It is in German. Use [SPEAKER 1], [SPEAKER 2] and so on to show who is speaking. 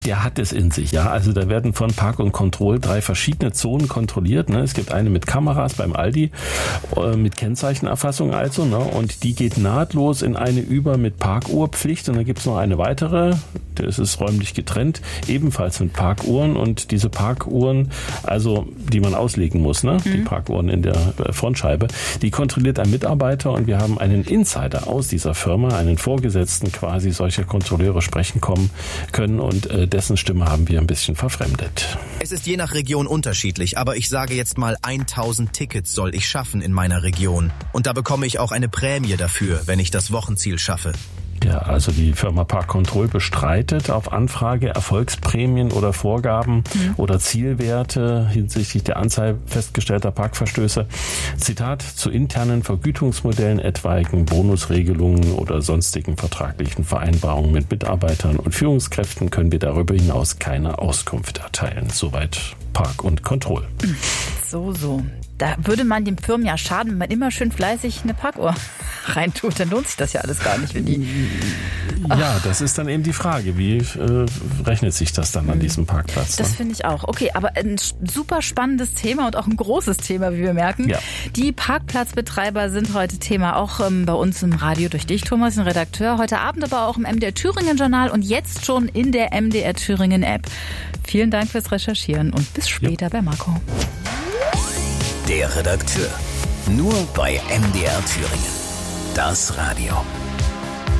[SPEAKER 1] Der hat es in sich, ja. Also da werden von Park und Control 3 verschiedene Zonen kontrolliert. Ne? Es gibt eine mit Kameras beim Aldi, mit Kennzeichenerfassung also. Ne? Und die geht nahtlos in eine über mit Parkuhrpflicht. Und dann gibt es noch eine weitere, das ist räumlich getrennt, ebenfalls mit Parkuhren. Und diese Parkuhren, also die man auslegen muss, ne? Die Parkuhren in der Frontscheibe, die kontrolliert ein Mitarbeiter. Und wir haben einen Insider aus dieser Firma, einen Vorgesetzten quasi, solche Kontrolleure sprechen können. Und dessen Stimme haben wir ein bisschen verfremdet.
[SPEAKER 2] Es ist je nach Region unterschiedlich, aber ich sage jetzt mal 1000 Tickets soll ich schaffen in meiner Region. Und da bekomme ich auch eine Prämie dafür, wenn ich das Wochenziel schaffe.
[SPEAKER 1] Ja, also die Firma Park Control bestreitet auf Anfrage Erfolgsprämien oder Vorgaben oder Zielwerte hinsichtlich der Anzahl festgestellter Parkverstöße. Zitat, zu internen Vergütungsmodellen, etwaigen Bonusregelungen oder sonstigen vertraglichen Vereinbarungen mit Mitarbeitern und Führungskräften können wir darüber hinaus keine Auskunft erteilen. Soweit Park und Control.
[SPEAKER 3] So. Da würde man den Firmen ja schaden, wenn man immer schön fleißig eine Parkuhr reintut. Dann lohnt sich das ja alles gar nicht, wenn die...
[SPEAKER 1] Ja, das ist dann eben die Frage. Wie rechnet sich das dann an diesem Parkplatz?
[SPEAKER 3] Das finde ich auch. Okay, aber ein super spannendes Thema und auch ein großes Thema, wie wir merken. Ja. Die Parkplatzbetreiber sind heute Thema auch bei uns im Radio durch dich, Thomas, ein Redakteur. Heute Abend aber auch im MDR Thüringen Journal und jetzt schon in der MDR Thüringen App. Vielen Dank fürs Recherchieren und bis später bei Marco.
[SPEAKER 4] Der Redakteur. Nur bei MDR Thüringen. Das Radio.